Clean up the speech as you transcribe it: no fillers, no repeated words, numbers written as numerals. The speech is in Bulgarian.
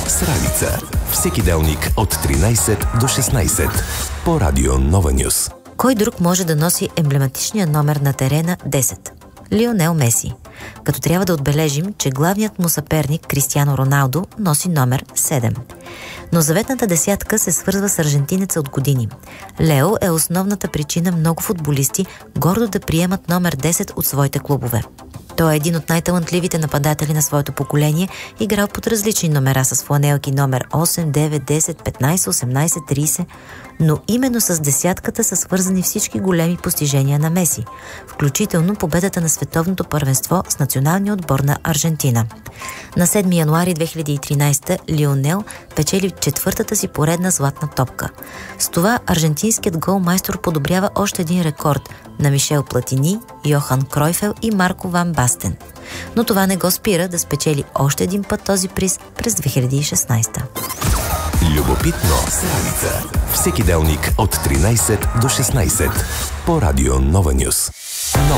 Сралица. Всеки делник от 13 до 16 по Радио Нова Нюс. Кой друг може да носи емблематичния номер на терена 10? Лионел Меси. Като трябва да отбележим, че главният му съперник Кристиано Роналдо носи номер 7. Но заветната десятка се свързва с аржентинеца от години. Лео е основната причина много футболисти гордо да приемат номер 10 от своите клубове. Той е един от най-талантливите нападатели на своето поколение, играл под различни номера с фланелки номер 8, 9, 10, 15, 18, 30, но именно с десятката са свързани всички големи постижения на Меси, включително победата на световното първенство с националния отбор на Аржентина. На 7 януари 2013 Лионел печели четвъртата си поредна златна топка. С това аржентинският голмайстор подобрява още един рекорд на Мишел Платини, Йохан Кройфел и Марко Ван Бастен. Но това не го спира да спечели още един път този приз през 2016. Любопитно Сралица. Всеки делник от 13 до 16 по Радио Нова Нюс.